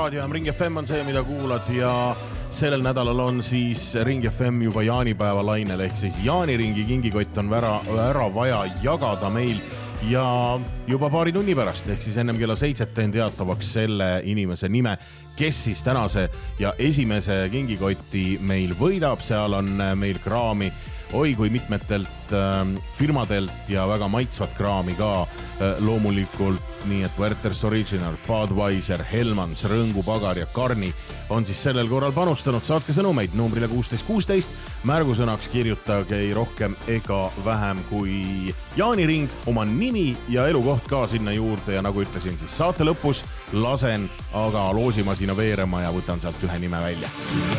raadiojaam Ring FM on see, mida kuulad ja sellel nädalal on siis Ring FM juba jaanipäeva lainel ehk siis jaaniringi kingikott on ära vaja jagada meil ja juba paari tunni pärast ehk siis ennem kella 7 teen teatavaks selle inimese nime, kes siis tänase ja esimese kingikotti meil võidab. Seal on meil kraami oi kui mitmetelt firmadelt ja väga maitsvat kraami ka loomulikult, nii et Werther's Original, Budweiser, Hellmans, Rõngu Pagar ja Karni on siis sellel korral panustanud. Saatke sõnumeid numbrile 1616, märgusõnaks kirjutage ei rohkem ega vähem kui jaaniring, oma nimi ja elukoht ka sinna juurde ja nagu ütlesin, siis saate lõpus lasen aga loosimasina veerema ja võtan sealt ühe nime välja.